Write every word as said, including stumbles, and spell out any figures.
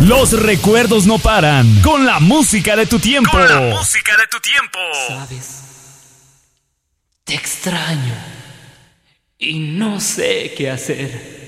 Los recuerdos no paran. Con la música de tu tiempo. Con la música de tu tiempo. ¿Sabes? Te extraño y no sé qué hacer.